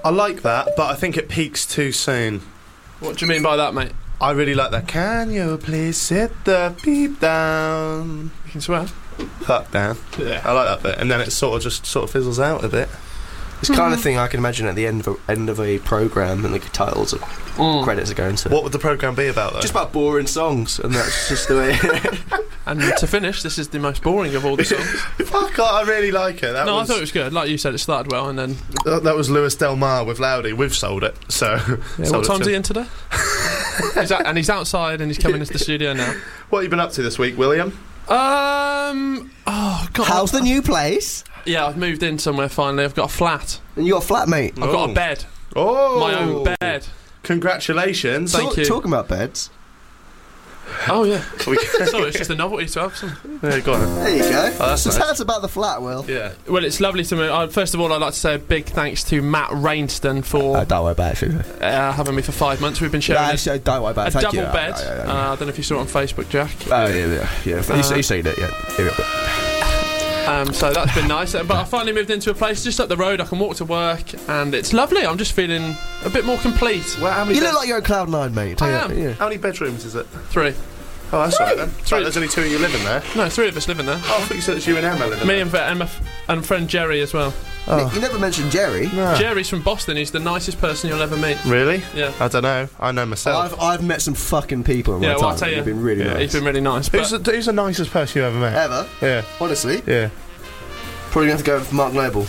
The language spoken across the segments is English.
I like that, but I think it peaks too soon. What do you mean by that, mate? I really like that. Can you please sit the beep down? You can swear. Fuck down. Yeah. I like that bit, and then it sort of fizzles out a bit. It's the kind of thing I can imagine at the end of a programme and the titles of credits are going to. What would the programme be about, though? Just about boring songs, and that's just the way. And to finish, this is the most boring of all the songs. Fuck, I really like it. I thought it was good. Like you said, it started well, and then... That was Lewis Del Mar with Loudy. We've sold it, so... Yeah, what time's he in today? He's outside, and he's coming into the studio now. What have you been up to this week, William? Oh, God. How's the new place? Yeah, I've moved in somewhere finally. I've got a flat. And you got a flat, mate? I've got a bed. Oh! My own bed. Congratulations. Thank you. Talking about beds. Oh, yeah. So it's just a novelty to have some. Yeah, go on. There you go. Oh, that's so nice. tell us about the flat, Will. Yeah. Well, it's lovely to me. First of all, I'd like to say a big thanks to Matt Rainston for Don't worry about it. having me for 5 months. We've been sharing Don't worry about a it. double bed. I don't know if you saw it on Facebook, Jack. Oh, yeah. He's seen it, yeah. So that's been nice. But I finally moved into a place just up the road. I can walk to work, and it's lovely. I'm just feeling a bit more complete. Well, how many You look like you're on cloud nine, mate. I am. Yeah. How many bedrooms is it? 3. Oh, that's right then. Three. There's only 2 of you living there. No, 3 of us living there. Oh, I thought you said it's you and Emma living Me there. and Emma and friend Jerry as well. Oh. You never mentioned Jerry. No. Jerry's from Boston. He's the nicest person you'll ever meet. Really? Yeah. I don't know. I know myself. I've met some fucking people in my Yeah, time. well, I'll tell you. They've been really nice. He's been really nice. Who's But the nicest person you ever met? Ever? Yeah. Honestly? Yeah. Probably going to go with Mark Noble.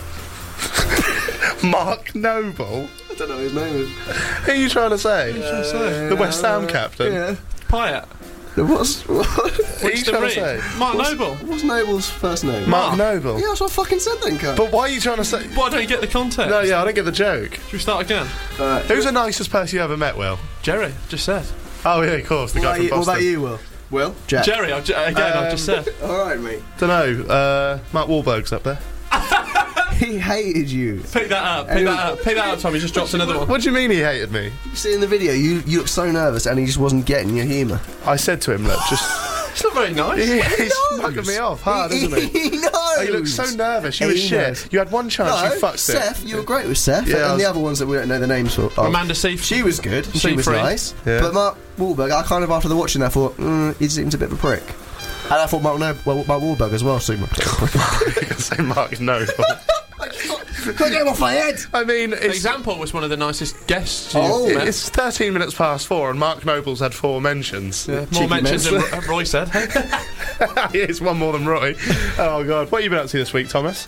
Mark Noble? I don't know what his name is. Who are you trying to say? The West Ham captain? Yeah. Pyatt. What? Who are you trying to say? Mark Noble. What's Noble's first name? Mark Noble. Yeah, that's what I fucking said then, cunt. But why are you trying to say... Why don't you get the context? No, yeah, I don't get the joke. Should we start again? Who's the nicest person you ever met, Will? Jerry, just said. Oh, yeah, of course, the guy from Boston. What about you, Will? Will? Jack? Jerry, I've just said. Alright, mate. Don't know. Mark Wahlberg's up there. He hated you. Pick that up, Tommy. Just dropped another one. What do you mean he hated me? You see in the video, you look so nervous and he just wasn't getting your humour. I said to him, look, just... It's not very nice. He's mugging me off hard, isn't he? He knows. Oh, you look so nervous. You were He shit. knows. You had one chance, you fucked Seth, it. you were great with Seth. Yeah, and the other ones that we don't know the names for. Oh, Amanda Seyfried. she was good. She was Seyfried. nice. Yeah. But Mark Wahlberg, I kind of, after watching that, thought, he seems a bit of a prick. And I thought Mark Wahlberg as well seemed a bit of a prick. You can say Mark Noble. Can't get him off my head! I mean, it's... Example was one of the nicest guests Oh. you've met. It's 13 minutes past 4 and Mark Noble's had 4 mentions. Yeah, more Cheeky mentions men. than Roy said. It's one more than Roy. Oh, God. What have you been up to this week, Thomas?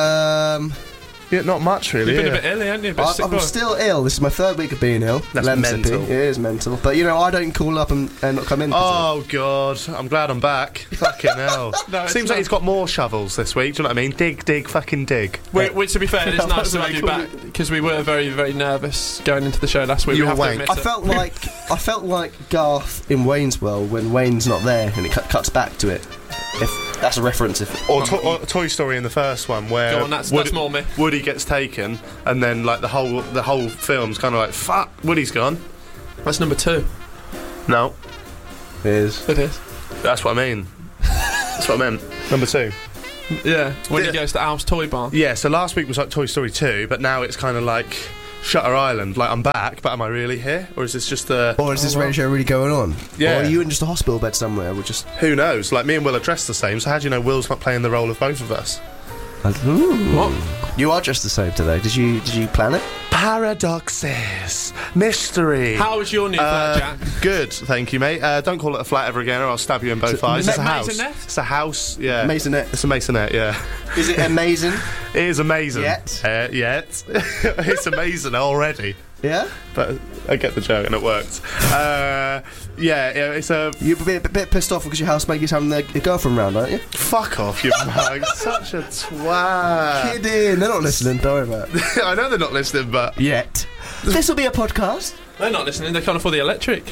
Yeah, not much, really. You've been yeah. a bit ill, haven't you? A bit sick I'm boy. still ill. This is my 3rd week of being ill. That's Lemsipy. mental. It is mental. But, you know, I don't call up and not come in. Oh, God. I'm glad I'm back. Fucking hell. No, it's Seems not. like he's got more shovels this week. Do you know what I mean? Dig, fucking dig. Which, to be fair, it's nice to have That's you what I back because we were very, very nervous going into the show last week. You We have were to wank. admit I it. felt like Garth in Wayne's World when Wayne's not there and it cuts back to it. If that's a reference, Or Toy Story in the first one, where Go on, that's more me. Woody gets taken, and then like the whole film's kind of like, fuck, Woody's gone. That's number 2. No, is. It is. that's what I mean. That's what I meant. Number 2. Yeah. When Yeah. he goes to Al's Toy Barn. Yeah, so last week was like Toy Story 2, but now it's kind of like Shutter Island. Like, I'm back, but am I really here? Or is this just a... Or is this radio show really going on? Yeah. Or are you in just a hospital bed somewhere? We're just. Who knows? Like, me and Will are dressed the same, so how do you know Will's not playing the role of both of us? What? You are just the same today. Did you plan it? Paradoxes. Mystery. How was your new flat, Jack? Good, thank you, mate. Don't call it a flat ever again or I'll stab you in both eyes. It's a house. Maisonette? It's a house, yeah. Maisonette. It's a maisonette, yeah. Is it amazing? It is amazing. Yet? Yet. It's amazing already. Yeah? But I get the joke and it worked. Yeah, it's a... You're a bit pissed off because your housemate is having their girlfriend round, aren't you? Fuck off, you mug. Such a twat. Kidding. They're not listening. Don't worry about it. I know they're not listening, but... Yet. This will be a podcast. They're not listening. They can't afford the electric.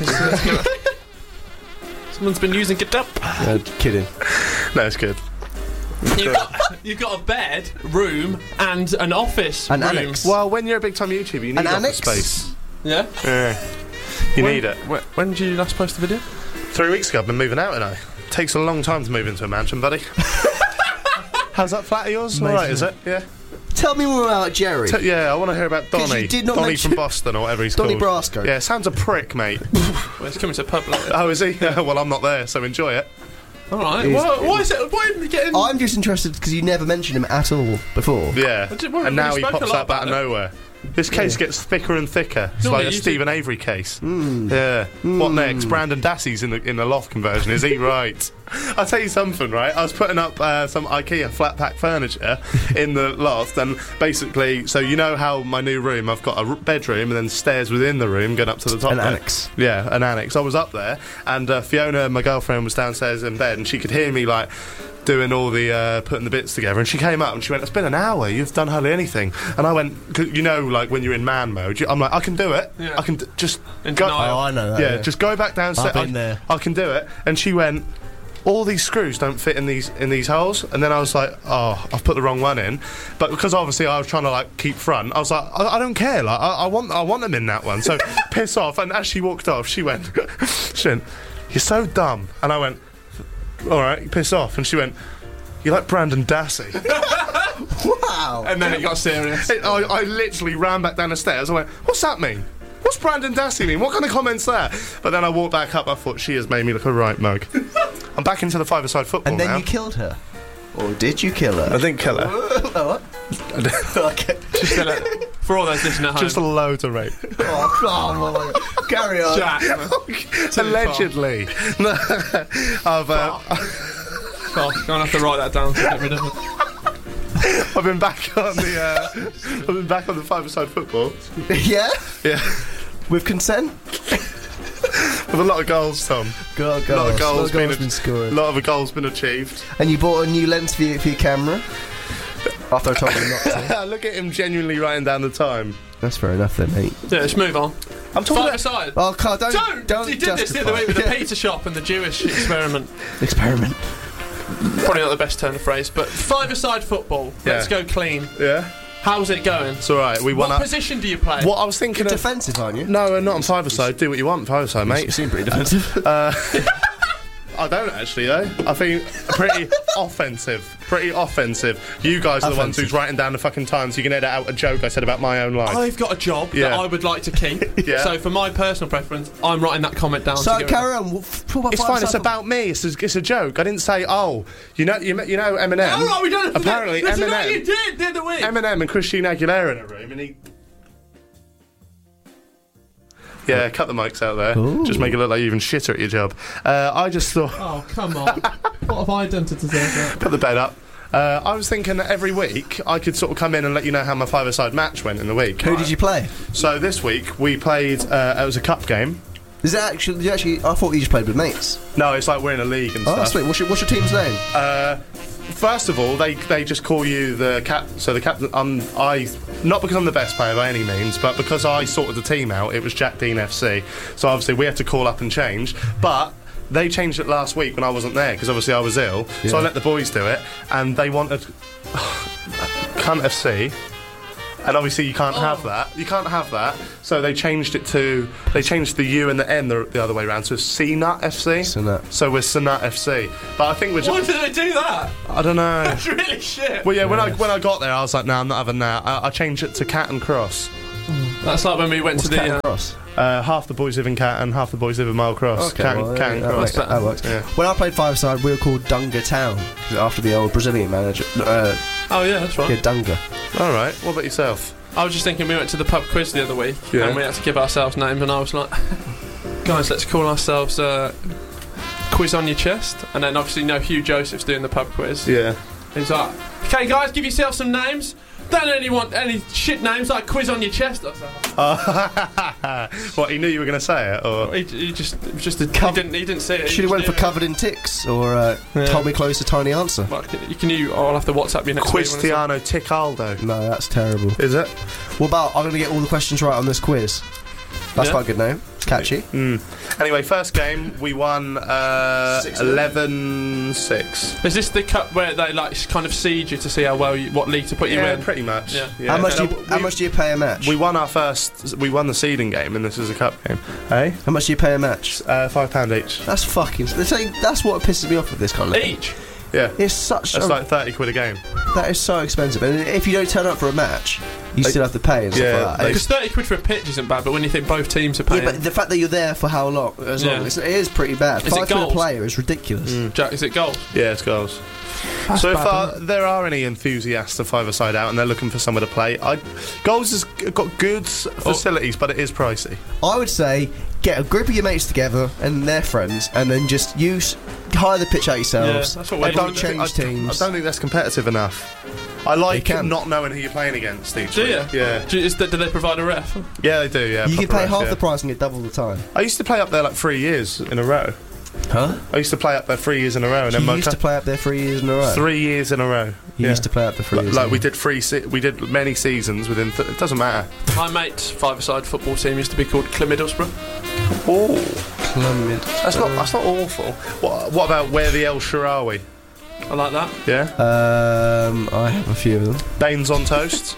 Someone's been using it up. Kidding. No, it's good. You've got a bed, room, and an office An room. annex. Well, when you're a big time YouTuber, you need An office annex? space. Yeah. Yeah. You need it. When did you last post the video? 3 weeks ago, I've been moving out, and takes a long time to move into a mansion, buddy. How's that flat of yours? All right, is it? Yeah. Tell me more about Jerry. Yeah, I want to hear about 'Cause Donny. you did not Donny mention- from Boston or whatever he's Donny called. Brasco. Yeah, sounds a prick, mate. Well, he's coming to a pub later. Oh, is he? Well, I'm not there, so enjoy it. All right. He's- Why is it? Why are you getting? I'm just interested because you never mentioned him at all before. Yeah. Well, And now we he spoke a pops lot up out of about it. nowhere. This case gets thicker and thicker. It's No, like you a do- Stephen Avery case. Yeah. What next? Brandon Dassey's in the loft conversion. Is he right? I'll tell you something, right? I was putting up some IKEA flat pack furniture in the loft, and basically, so you know how my new room, I've got a bedroom and then stairs within the room going up to the top. An bit. annex. Yeah, an annex. I was up there, and Fiona, my girlfriend, was downstairs in bed, and she could hear me like doing all the putting the bits together, and she came up and she went, "It's been an hour, you've done hardly anything." And I went, you know, like when you're in man mode, I'm like, I can do it. Yeah. I can just In go. denial. Oh, I know that. Yeah, just go back downstairs. I've been there. I can do it. And she went, all these screws don't fit in these holes. And then I was like, oh, I've put the wrong one in. But because obviously I was trying to like keep front, I was like, I don't care. Like I want them in that one. So piss off. And as she walked off, she went, "You're so dumb." And I went, "All right, piss off." And she went, "You're like Brandon Dassey." Wow. And then it got serious. I literally ran back down the stairs. I went, "What's that mean? What's Brandon Dassey mean? What kind of comment's that?" But then I walked back up. I thought, she has made me look a right mug. I'm back into the five-a-side football And then now. you killed her. Or did you kill her? I didn't kill her. Oh, what? Okay. For all those listening at home. Just a load of rape. Oh, my God. Carry on. Jack. Allegedly. No, I've Oh, I'm gonna have to write that down to get rid of it. I've been back on the I've been back on the five-a-side football. Yeah? Yeah, With consent? with a lot of goals, Tom. Go, A lot of goals been A scored. lot of goals been achieved. And you bought a new lens for your camera? After I told you not to. Look at him genuinely writing down the time. That's fair enough then, mate. Yeah, let's move on. I'm talking about Five-a-side. Oh, Carl, don't You did this the other justify. week with the pizza shop and the Jewish experiment. Experiment. Probably not the best turn of phrase, but five-a-side football. Let's Yeah. go clean. Yeah, How's it going? it's all right. We won What up. position do you play? What I was thinking of. Defensive, aren't you? No, not on five-a-side. Do what you want, five-a-side, You mate. seem pretty defensive. I don't actually though. I think pretty offensive. Pretty offensive. You guys are the ones Offensive. who's writing down the fucking time so you can edit out a joke I said about my own life. I've got a job Yeah. that I would like to keep. Yeah. So for my personal preference, I'm writing that comment down. So to carry on. Talk about It's fine. It's five-a-side about me. It's a joke. I didn't say, oh, you know Eminem. Oh, right, we don't. Apparently, Listen, no, Eminem. you did the other week. Eminem and Christina Aguilera in a room, and he. Yeah, cut the mics out there. Ooh. Just make it look like you're even shitter at your job. I just thought, Oh, come on. What have I done to deserve that? put the bed up. I was thinking that every week I could sort of come in and let you know how my five-a-side match went in the week. Who did you play? So this week we played. It was a cup game. Is that actually? I thought you just played with mates. No, it's like we're in a league and Oh, stuff. sweet. What's your team's name? First of all, they just call you the cap. So the captain. I not because I'm the best player by any means, but because I sorted the team out. It was Jack Dean FC. So obviously we had to call up and change, but. They changed it last week when I wasn't there because obviously I was ill. So I let the boys do it, and they wanted Cunt FC, and obviously you can't have that. You can't have that. So they changed it to the U and the N the other way around. So it's CNUT FC. CNUT. So we're CNUT FC. But I think we're Why just. did they do that? I don't know. That's really shit. Well, yeah. When I got there, I was like, no, I'm not having that. I changed it to Cat and Cross. That's like when we went What's to Cat the. and Cross? Half the boys live in Cat and half the boys live in Mile Cross. Okay, Cat well, and that Cross. works. That works. Yeah. When I played five-a-side, we were called Dunga Town after the old Brazilian manager. Oh yeah, that's right. Yeah, Dunga. All right. What about yourself? I was just thinking we went to the pub quiz the other week Yeah. and we had to give ourselves names and I was like, guys, let's call ourselves Quiz on Your Chest. And then obviously Hugh Joseph's doing the pub quiz. Yeah. He's like, okay guys, give yourself some names. Don't really want any shit names like Quiz on Your Chest. I was like, What, he knew you were going to say it, or he just it was just a, he didn't see it. Should have went for covered in ticks or told me close a tiny answer. Well, I'll have to WhatsApp you next week. when it's on. Cristiano Ticaldo? No, that's terrible. Is it? What about I'm going to get all the questions right on this quiz? That's Yeah. quite a good name. It's catchy. Anyway, first game we won 11-6. Is this the cup where they like kind of seed you to see how well what league to put you Yeah, in? pretty much. Yeah. How much No, do you pay a match? we won our first. We won the seeding game, and this is a cup game. Hey, How much do you pay a match? £5 each. That's fucking. That's what pisses me off with this kind of thing. Each. Yeah. It's such. That's like 30 quid a game. That is so expensive, and if you don't turn up for a match, you still have to pay and Yeah, stuff like that. Because 30 quid for a pitch isn't bad, but when you think both teams are paying... Yeah, but the fact that you're there for how long? As long it is pretty bad. Is it £5 for a goals? player is ridiculous. Jack, is it goals? Yeah, it's goals. That's So bad, if there are any enthusiasts of five-a-side out and they're looking for somewhere to play, Goals has got good facilities, but it is pricey. I would say get a group of your mates together and their friends, and then just hire the pitch out yourselves. Yeah, that's what we don't change teams. I don't think that's competitive enough. I like can. not knowing who you're playing against each Do week. you? Yeah. Do they provide a ref? Yeah, they do, yeah. You can proper pay ref, half yeah. the price and get double the time. I used to play up there like 3 years in a row. Huh? I used to play up there 3 years in a row. And You then used to play up there 3 years in a row. 3 years in a row. You used to play up there 3 years. Like in we a did we did many seasons within. It doesn't matter. My mate's five-a-side football team used to be called Clemiddlesbrough. Oh, row. that's not awful. What about Where the El Sharawi? I like that. Yeah. I have a few of them. Baines on toast.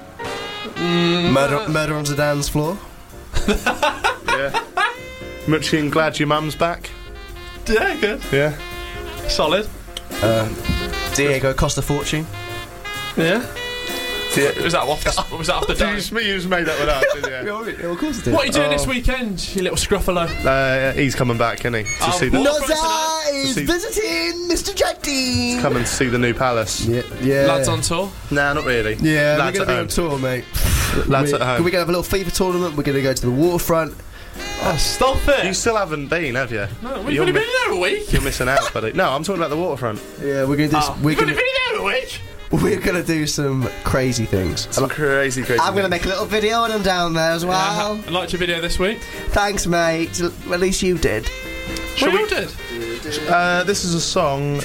Murder on the dance floor. Yeah. Muchie and glad your mum's back. Yeah, good. Yeah. Solid. Diego Costa Fortune. Yeah. Was that off the You dome? just made that one up, didn't you? Yeah, of course it did. What are you doing this weekend, you little scruffalo? He's coming back, isn't he? To see the, what? Nozza is see- visiting Mr. Jack Dean. come and see the new palace. Yeah. Lads on tour? Nah, not really. Yeah, Lads we're at going to be home. on tour, mate. Lads at home. We're going to have a little FIFA tournament. We're going to go to the waterfront. Oh, stop it! You still haven't been, have you? No, we've You're only mi- been there a week. You're missing out, buddy. No, I'm talking about the waterfront. Yeah, we're going to do. We've only been there a week. We're going to do some crazy things. Some crazy. I'm going to make a little video when I'm down there as well. I liked your video this week. Thanks, mate. At least you did. We all did. This is a song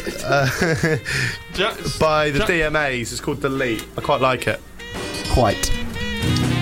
Jack, by the DMAs. It's called Delete. I quite like it. Quite.